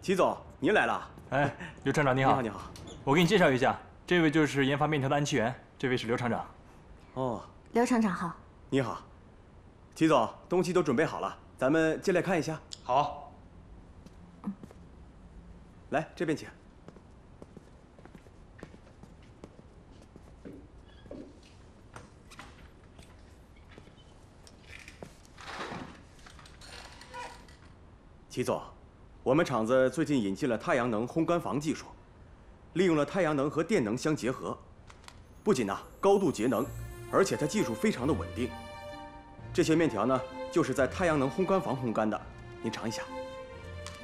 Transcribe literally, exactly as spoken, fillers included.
齐总，您来了。 哎，刘厂长你好。 你好，你好。 我给你介绍一下，这位就是研发面条的安其元，这位是刘厂长。 哦， 刘厂长好。 你好，齐总，东西都准备好了，咱们进来看一下。 好。 来，这边请。齐总，我们厂子最近引进了太阳能烘干房技术，利用了太阳能和电能相结合，不仅呢高度节能，而且它技术非常的稳定。这些面条呢，就是在太阳能烘干房烘干的，您尝一下。